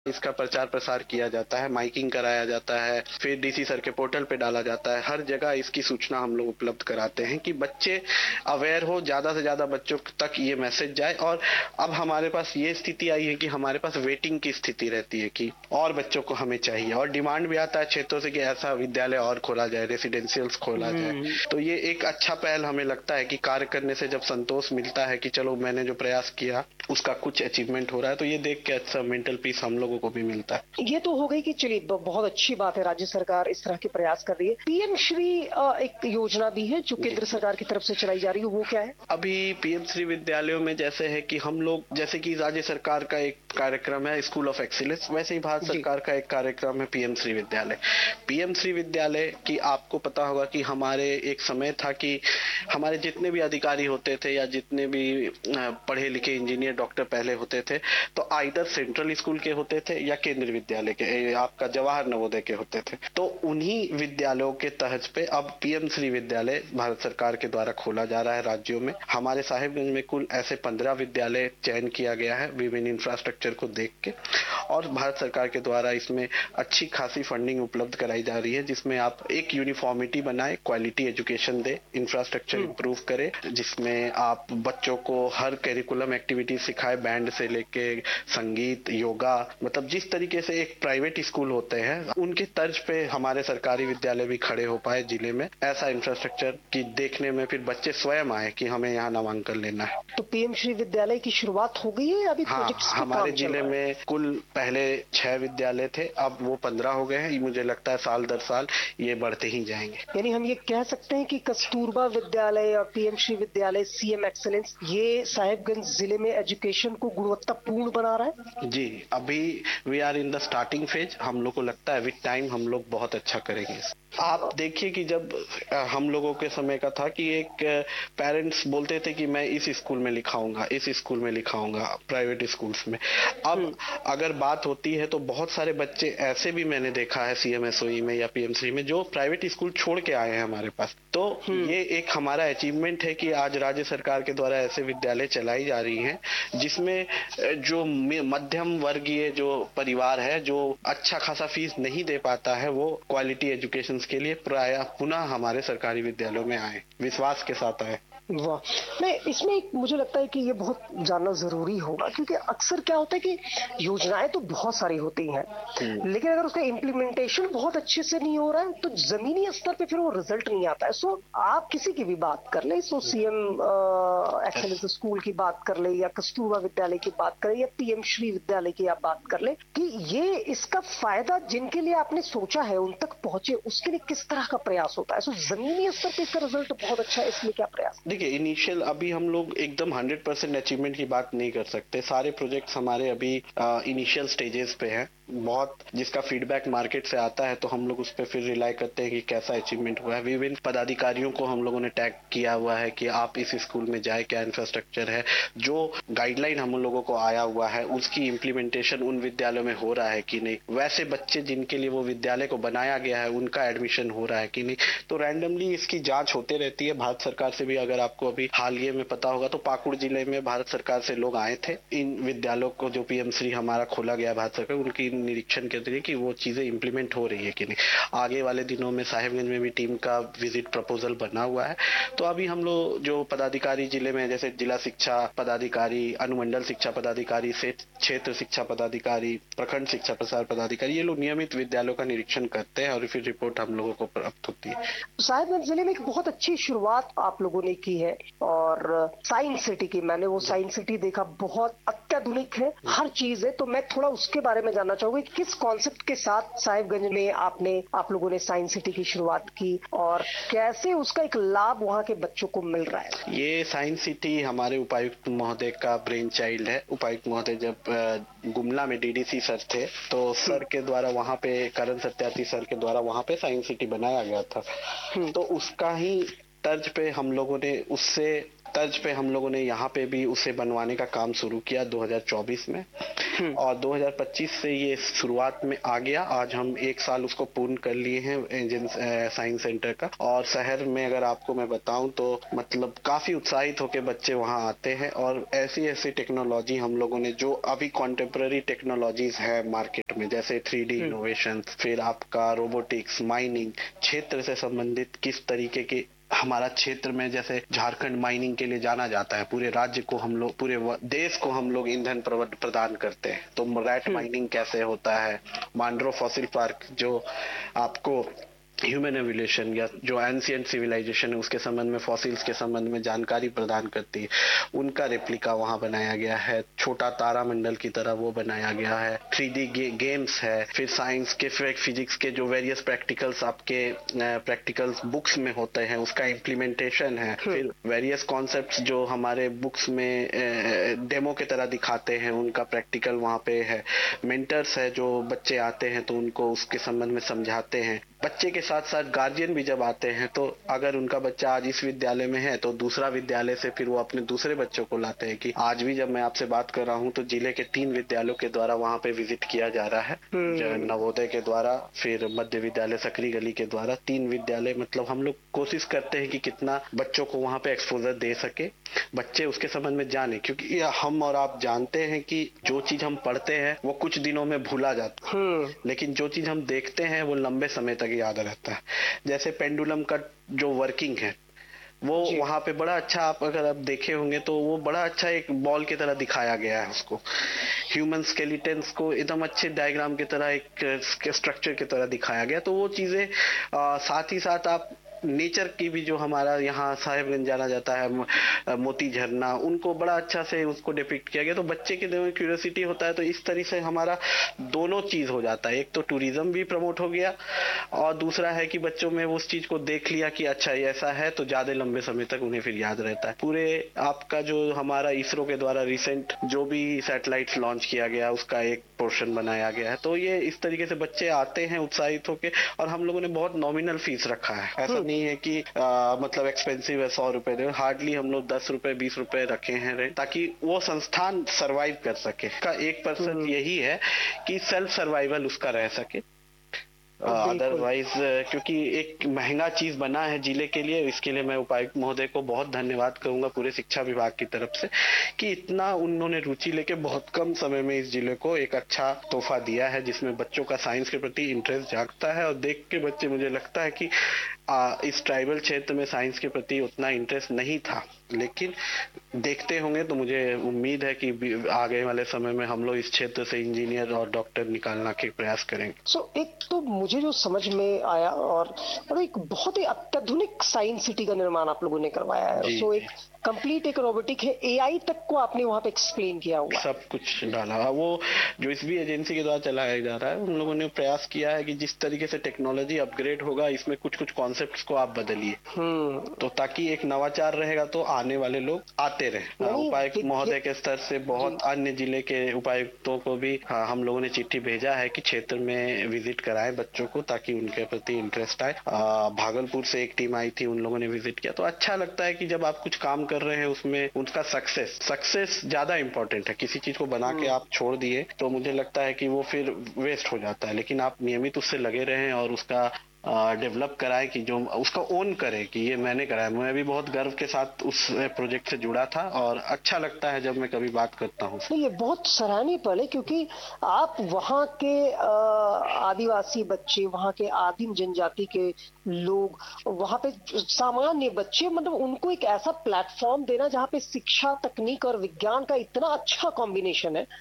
इसका प्रचार प्रसार किया जाता है, माइकिंग कराया जाता है, फिर डीसी सर के पोर्टल पे डाला जाता है। हर जगह इसकी सूचना हम लोग उपलब्ध कराते हैं कि बच्चे अवेयर हो, ज्यादा से ज्यादा बच्चों तक ये मैसेज जाए। और अब हमारे पास ये स्थिति आई है कि हमारे पास वेटिंग की स्थिति रहती है कि और बच्चों को हमें चाहिए, और डिमांड भी आता है क्षेत्रों से कि ऐसा विद्यालय और खोला जाए, रेसिडेंशियल्स खोला जाए। तो ये एक अच्छा पहल हमें लगता है कि कार्य करने से जब संतोष मिलता है कि चलो मैंने जो प्रयास किया उसका कुछ अचीवमेंट हो रहा है, तो ये देख के अच्छा मेंटल पीस हम लोगों को भी मिलता है। ये तो हो गई कि चलिए बहुत अच्छी बात है, राज्य सरकार इस तरह के प्रयास कर रही है। पीएम श्री एक योजना भी है जो केंद्र सरकार की तरफ से चलाई जा रही है, वो क्या है? अभी पीएम श्री विद्यालयों में जैसे है कि हम लोग, जैसे कि राज्य सरकार का एक कार्यक्रम है स्कूल ऑफ एक्सीलेंस, वैसे ही भारत सरकार का एक कार्यक्रम है पीएम श्री विद्यालय। पीएम श्री विद्यालय की आपको पता होगा कि हमारे एक समय था कि हमारे जितने भी अधिकारी होते थे या जितने भी पढ़े लिखे इंजीनियर डॉक्टर पहले होते थे, तो आइदर सेंट्रल स्कूल के होते थे या केंद्रीय विद्यालय के, आपका जवाहर नवोदय के होते थे। तो उन्हीं विद्यालयों के तहत पे अब पीएम श्री विद्यालय भारत सरकार के द्वारा खोला जा रहा है राज्यों में। हमारे साहिबगंज में कुल ऐसे 15 विद्यालय चयन किया गया है विभिन्न इंफ्रास्ट्रक्चर को देख के, और भारत सरकार के द्वारा इसमें अच्छी खासी फंडिंग उपलब्ध कराई जा रही है, जिसमें आप एक यूनिफॉर्मिटी बनाए, क्वालिटी एजुकेशन दे, इंफ्रास्ट्रक्चर इंप्रूव करे, जिसमें आप बच्चों को हर करिकुलम एक्टिविटी सिखाए, बैंड से लेके संगीत, योगा, मतलब जिस तरीके से एक प्राइवेट स्कूल होते हैं उनके तर्ज पे हमारे सरकारी विद्यालय भी खड़े हो पाए जिले में। ऐसा इंफ्रास्ट्रक्चर की देखने में फिर बच्चे स्वयं आए कि हमें यहाँ नामांकन लेना है। तो पीएम श्री विद्यालय की शुरुआत हो गई है अभी? हाँ, हमारे जिले में कुल पहले 6 विद्यालय थे, अब वो 15 हो गए हैं। मुझे लगता है साल दर साल ये बढ़ते ही जाएंगे। यानी हम ये कह सकते हैं कि कस्तूरबा विद्यालय और पीएम श्री विद्यालय, सीएम एक्सीलेंस, ये साहिबगंज जिले में एजुकेशन को गुणवत्तापूर्ण बना रहा है। जी, अभी we are in the starting phase. हम लोग को लगता है विद टाइम हम लोग बहुत अच्छा करेंगे। आप देखिए कि जब हम लोगों के समय का था कि एक पेरेंट्स बोलते थे कि मैं इस स्कूल में लिखाऊंगा, इस स्कूल में लिखाऊंगा, प्राइवेट स्कूल्स में। अब अगर बात होती है तो बहुत सारे बच्चे ऐसे भी मैंने देखा है सीएमएसओई में या पीएमसी में जो प्राइवेट स्कूल छोड़ के आए हैं हमारे पास। तो ये एक हमारा अचीवमेंट है कि आज राज्य सरकार के द्वारा ऐसे विद्यालय चलाई जा रही हैं जिसमें जो मध्यम वर्गीय जो परिवार है, जो अच्छा खासा फीस नहीं दे पाता है, वो क्वालिटी एजुकेशन के लिए प्रायः पुनः हमारे सरकारी विद्यालयों में आए, विश्वास के साथ आए। वाह, नहीं इसमें एक मुझे लगता है कि ये बहुत जानना जरूरी होगा, क्योंकि अक्सर क्या होता है कि योजनाएं तो बहुत सारी होती हैं, लेकिन अगर उसका इम्प्लीमेंटेशन बहुत अच्छे से नहीं हो रहा है तो जमीनी स्तर पे फिर वो रिजल्ट नहीं आता है। सो आप किसी की भी बात कर ले, सो सीएम एक्सीलेंस स्कूल की बात कर ले या कस्तूरबा विद्यालय की बात कर ले या पीएम श्री विद्यालय की आप बात कर ले, कि ये इसका फायदा जिनके लिए आपने सोचा है उन तक पहुंचे, उसके लिए किस तरह का प्रयास होता है? सो जमीनी स्तर पे इसका रिजल्ट बहुत अच्छा है, इसलिए क्या प्रयास? देखिए, इनिशियल अभी हम लोग एकदम 100% अचीवमेंट की बात नहीं कर सकते। सारे प्रोजेक्ट्स हमारे अभी इनिशियल स्टेजेस पे हैं। बहुत जिसका फीडबैक मार्केट से आता है तो हम लोग उस पर फिर रिलाई करते हैं कि कैसा अचीवमेंट हुआ है। विभिन्न पदाधिकारियों को हम लोगों ने टैग किया हुआ है कि आप इस स्कूल में जाए, क्या इंफ्रास्ट्रक्चर है, जो गाइडलाइन हम लोगों को आया हुआ है उसकी इम्प्लीमेंटेशन उन विद्यालयों में हो रहा है कि नहीं, वैसे बच्चे जिनके लिए वो विद्यालय को बनाया गया है उनका एडमिशन हो रहा है कि नहीं। तो रैंडमली इसकी जांच होते रहती है भारत सरकार से भी। अगर आपको अभी हाल ही में पता होगा तो पाकुड़ जिले में भारत सरकार से लोग आए थे इन विद्यालयों को जो पीएम श्री हमारा खोला गया भारत सरकार, उनकी निरीक्षण करते हैं कि वो चीजें इंप्लीमेंट हो रही है कि नहीं। आगे वाले दिनों में साहिबगंज में भी टीम का विजिट प्रपोजल बना हुआ है। तो अभी हम लोग जो पदाधिकारी जिले में, जैसे जिला शिक्षा पदाधिकारी, अनुमंडल शिक्षा पदाधिकारी, क्षेत्र शिक्षा पदाधिकारी, प्रखंड शिक्षा प्रसार पदाधिकारी, ये लोग नियमित विद्यालयों का निरीक्षण करते हैं और फिर रिपोर्ट हम लोगों को प्राप्त होती है। साहिबगंज जिले में एक बहुत अच्छी शुरुआत आप लोगों ने की है, और साइंस सिटी की, मैंने वो साइंस सिटी देखा, बहुत अत्याधुनिक है, हर चीज है। तो मैं थोड़ा उसके बारे में जानना चाहूंगी, किस कॉन्सेप्ट के साथ साहिबगंज में आप लोगों ने साइंस सिटी की शुरुआत की और कैसे उसका एक लाभ वहाँ के बच्चों को मिल रहा है? ये साइंस सिटी हमारे उपायुक्त महोदय का ब्रेन चाइल्ड है। उपायुक्त महोदय जब गुमला में डीडीसी सर थे तो सर के द्वारा वहाँ पे, करण सत्यार्थी सर के द्वारा वहाँ पे साइंस सिटी बनाया गया था। तो उसका ही तर्ज पे हम लोगों ने यहाँ पे भी उसे बनवाने का काम शुरू किया 2024 में, और 2025 से ये शुरुआत में आ गया। आज हम 1 साल उसको पूर्ण कर लिए हैं इंडियन साइंस सेंटर का। और शहर में अगर आपको मैं बताऊं तो मतलब काफी उत्साहित होकर बच्चे वहाँ आते हैं, और ऐसी ऐसी टेक्नोलॉजी हम लोगों ने जो अभी कॉन्टेम्पररी टेक्नोलॉजीज है मार्केट में, जैसे 3D इनोवेशन, फिर आपका रोबोटिक्स, माइनिंग क्षेत्र से संबंधित किस तरीके के हमारा क्षेत्र में, जैसे झारखंड माइनिंग के लिए जाना जाता है, पूरे राज्य को हम लोग, पूरे देश को हम लोग ईंधन प्रदान करते हैं। तो रैट माइनिंग कैसे होता है, मांड्रो फॉसिल पार्क जो आपको ह्यूमन एवोल्यूशन या जो एंशिएंट सिविलाइजेशन है उसके संबंध में, फॉसिल्स के संबंध में जानकारी प्रदान करती है, उनका रेप्लिका वहां बनाया गया है। छोटा तारा मंडल की तरह वो बनाया गया है। 3D गेम्स है, फिर साइंस के, फिजिक्स के जो वेरियस प्रैक्टिकल्स आपके प्रैक्टिकल्स बुक्स में होते हैं उसका इम्प्लीमेंटेशन है। फिर वेरियस कॉन्सेप्ट्स जो हमारे बुक्स में डेमो की तरह दिखाते हैं उनका प्रैक्टिकल वहां पे है। मेंटर्स है, जो बच्चे आते हैं तो उनको उसके संबंध में समझाते हैं। बच्चे के साथ साथ गार्जियन भी जब आते हैं तो अगर उनका बच्चा आज इस विद्यालय में है तो दूसरा विद्यालय से फिर वो अपने दूसरे बच्चों को लाते हैं। कि आज भी जब मैं आपसे बात कर रहा हूँ तो जिले के 3 विद्यालयों के द्वारा वहाँ पे विजिट किया जा रहा है, नवोदय के द्वारा, फिर मध्य विद्यालय सकरी गली के द्वारा, 3 विद्यालय। मतलब हम लोग कोशिश करते हैं कि कितना बच्चों को वहाँ पे एक्सपोजर दे सके, बच्चे उसके संबंध में जाने, क्योंकि हम और आप जानते हैं कि जो चीज हम पढ़ते हैं वो कुछ दिनों में भूला जाता है, लेकिन जो चीज हम देखते हैं वो लंबे समय तक याद रहता है। जैसे पेंडुलम का जो वर्किंग है वो वहां पे बड़ा अच्छा, अगर आप देखे होंगे तो वो बड़ा अच्छा एक बॉल की तरह दिखाया गया है। उसको ह्यूमन स्केलेटन्स को एकदम अच्छे डायग्राम की तरह, एक स्ट्रक्चर की तरह दिखाया गया। तो वो चीजें साथ ही साथ आप नेचर की भी, जो हमारा यहाँ साहेबगंज जाना जाता है, मोती झरना, उनको बड़ा अच्छा से उसको डिपिक्ट किया गया। तो बच्चे के दिल में क्यूरियोसिटी होता है, तो इस तरह से हमारा दोनों चीज हो जाता है। एक तो टूरिज्म भी प्रमोट हो गया, और दूसरा है कि बच्चों में उस चीज को देख लिया कि अच्छा ये ऐसा है, तो ज्यादा लंबे समय तक उन्हें फिर याद रहता है। पूरे आपका जो हमारा इसरो के द्वारा रिसेंट जो भी सैटेलाइट लॉन्च किया गया उसका एक पोर्शन बनाया गया है। तो ये इस तरीके से बच्चे आते हैं उत्साहित होके, और हम लोगों ने बहुत नॉमिनल फीस रखा है। ऐसा नहीं है कि मतलब एक्सपेंसिव है 100 रुपए दे, हार्डली हम लोग 10 रुपए 20 रुपए रखे हैं रेंट, ताकि वो संस्थान सरवाइव कर सके। का 1% यही है कि सेल्फ सर्वाइवल उसका रह सके। अदरवाइज क्योंकि एक महंगा चीज बना है जिले के लिए, इसके लिए मैं उपायुक्त महोदय को बहुत धन्यवाद करूंगा, पूरे शिक्षा विभाग की तरफ से, कि इतना उन्होंने रुचि लेके बहुत कम समय में इस जिले को एक अच्छा तोहफा दिया है, जिसमें बच्चों का साइंस के प्रति इंटरेस्ट जागता है। और देख के बच्चे, मुझे लगता है कि इस ट्राइबल क्षेत्र में साइंस के प्रति उतना इंटरेस्ट नहीं था, लेकिन देखते होंगे तो मुझे उम्मीद है कि आगे वाले समय में हम लोग इस क्षेत्र से इंजीनियर और डॉक्टर निकालना के प्रयास करेंगे। एक तो मुझे जो समझ में आया, और एक बहुत ही अत्याधुनिक साइंस सिटी का निर्माण आप लोगों ने करवाया है। एक कंप्लीट एक रोबोटिक है, एआई तक को आपने वहां पे एक्सप्लेन किया हुआ, सब कुछ डाला। वो जो इस भी एजेंसी के द्वारा चलाया जा रहा है, उन लोगों ने प्रयास किया है कि जिस तरीके से टेक्नोलॉजी अपग्रेड होगा, इसमें कुछ कुछ कॉन्सेप्ट्स को आप बदलिए, तो ताकि एक नवाचार रहेगा तो आने वाले लोग आते रहे। उपायुक्त महोदय के स्तर से बहुत अन्य जिले के उपायुक्तों को भी हम लोगों ने चिट्ठी भेजा है कि क्षेत्र में विजिट कराएं बच्चों को, ताकि उनके प्रति इंटरेस्ट आए। भागलपुर से एक टीम आई थी, उन लोगों ने विजिट किया। तो अच्छा लगता है कि जब आप कुछ काम कर रहे हैं उसमें उनका सक्सेस ज्यादा इंपॉर्टेंट है। किसी चीज को बना के आप छोड़ दिए तो मुझे लगता है कि वो फिर वेस्ट हो जाता है, लेकिन आप नियमित उससे लगे रहें और उसका डेवलप कराए, कि जो उसका ओन करे कि ये मैंने कराया। मैं भी बहुत गर्व के साथ उस प्रोजेक्ट से जुड़ा था, और अच्छा लगता है जब मैं कभी बात करता हूँ। ये बहुत सराहनीय पल है, क्योंकि आप वहाँ के आदिवासी बच्चे, वहाँ के आदिम जनजाति के लोग, वहाँ पे सामान्य बच्चे, मतलब उनको एक ऐसा प्लेटफॉर्म देना जहाँ पे शिक्षा, तकनीक और विज्ञान का इतना अच्छा कॉम्बिनेशन है।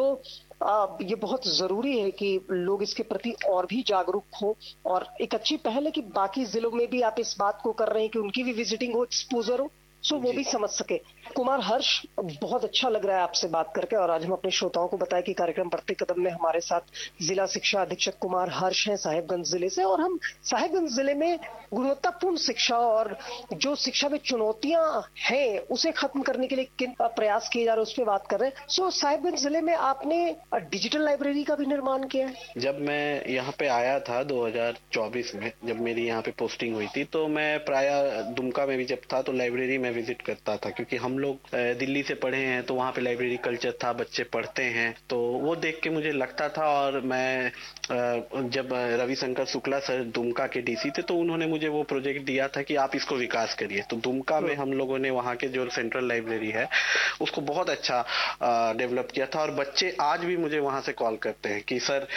ये बहुत जरूरी है कि लोग इसके प्रति और भी जागरूक हो, और एक अच्छी पहल है कि बाकी जिलों में भी आप इस बात को कर रहे हैं कि उनकी भी विजिटिंग हो, एक्सपोजर हो। सो वो भी समझ सके। कुमार हर्ष, बहुत अच्छा लग रहा है आपसे बात करके, और आज हम अपने श्रोताओं को बताया कि कार्यक्रम बढ़ते कदम में हमारे साथ जिला शिक्षा अधीक्षक कुमार हर्ष हैं साहिबगंज जिले से, और हम साहिबगंज जिले में गुणवत्तापूर्ण शिक्षा और जो शिक्षा में चुनौतियां हैं उसे खत्म करने के लिए किन प्रयास किए जा रहे हैं उस पर बात कर रहे हैं। सो साहिबगंज जिले में आपने डिजिटल लाइब्रेरी का भी निर्माण किया है। जब मैं यहाँ पे आया था 2024 में, जब मेरी यहाँ पे पोस्टिंग हुई थी, तो मैं प्राय दुमका में भी जब था तो लाइब्रेरी में विजिट करता था, क्योंकि हम लोग दिल्ली से पढ़े हैं तो वहाँ पे लाइब्रेरी कल्चर था, बच्चे पढ़ते हैं, तो वो देख के मुझे लगता था। और मैं जब रविशंकर शुक्ला सर दुमका के डीसी थे तो उन्होंने मुझे वो प्रोजेक्ट दिया था कि आप इसको विकास करिए। तो दुमका में हम लोगों ने वहाँ के जो सेंट्रल लाइब्रेरी है उसको बहुत अच्छा डेवलप किया था, और बच्चे आज भी मुझे वहाँ से कॉल करते हैं कि सर